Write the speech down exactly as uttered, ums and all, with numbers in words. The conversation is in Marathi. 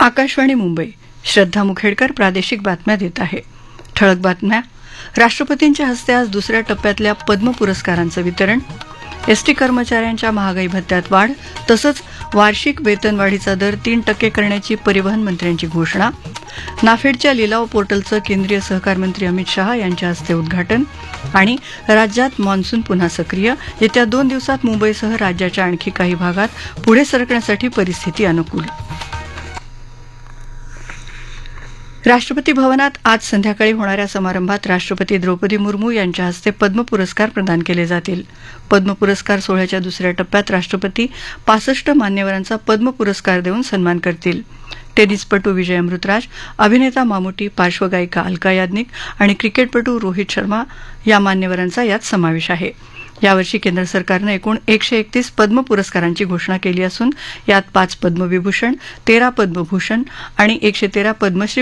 आकाशवाणी मुंबई. श्रद्धा मुखेडकर प्रादेशिक बातम्या देत आहे. ठळक बातम्या. राष्ट्रपतींच्या हस्ते आज दुसऱ्या टप्प्यातल्या पद्म पुरस्कारांचं वितरण. एसटी कर्मचाऱ्यांच्या महागाई भत्त्यात वाढ तसंच वार्षिक वेतनवाढीचा दर तीन टक्के करण्याची परिवहन मंत्र्यांची घोषणा. नाफेडच्या लिलाव पोर्टलचं केंद्रीय सहकार मंत्री अमित शहा यांच्या हस्ते उद्घाटन. आणि राज्यात मान्सून पुन्हा सक्रिय. येत्या दोन दिवसात मुंबईसह राज्याच्या आणखी काही भागात पुढे सरकण्यासाठी परिस्थिती अनुकूल. राष्ट्रपती भवनात आज संध्याकाळी होणाऱ्या समारंभात राष्ट्रपती द्रौपदी मुर्मू यांच्या हस्ते पद्म पुरस्कार प्रदान केले जातील. पद्म पुरस्कार सोहळ्याच्या दुसऱ्या टप्प्यात राष्ट्रपती पासष्ट मान्यवरांचा पद्म पुरस्कार देऊन सन्मान करतील. टेनिसपटू विजय अमृतराज, अभिनेता मामुटी, पार्श्वगायिका अलका याज्ञिक आणि क्रिकेटपटू रोहित शर्मा या मान्यवरांचा यात समावेश आहे. यावर्षी केंद्र सरकारनं एकूण एकशे एकतीस पद्म पुरस्कारांची घोषणा केली असून यात पाच पद्मविभूषण, तेरा पद्मभूषण आणि एकशे तेरा पद्मश्री